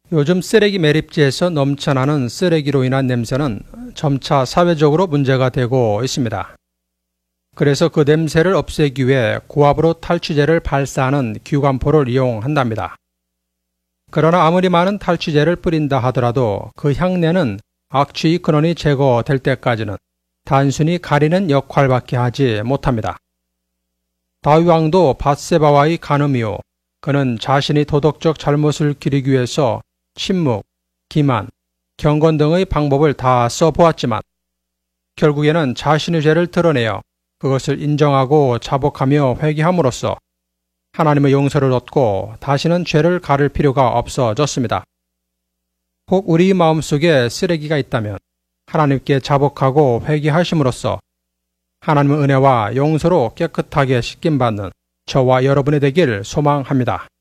요즘 쓰레기 매립지에서 넘쳐나는 쓰레기로 인한 냄새는 점차 사회적으로 문제가 되고 있습니다. 그래서 그 냄새를 없애기 위해 고압으로 탈취제를 발사하는 규관포를 이용한답니다. 그러나 아무리 많은 탈취제를 뿌린다 하더라도 그 향내는 악취의 근원이 제거될 때까지는 단순히 가리는 역할밖에 하지 못합니다. 다윗 왕도 밧세바와의 간음 이후 그는 자신이 도덕적 잘못을 기리기 위해서 침묵, 기만, 경건 등의 방법을 다 써보았지만 결국에는 자신의 죄를 드러내어 그것을 인정하고 자복하며 회개함으로써 하나님의 용서를 얻고 다시는 죄를 가릴 필요가 없어졌습니다. 혹 우리 마음속에 쓰레기가 있다면 하나님께 자복하고 회개하심으로써 하나님의 은혜와 용서로 깨끗하게 씻김받는 저와 여러분이 되길 소망합니다.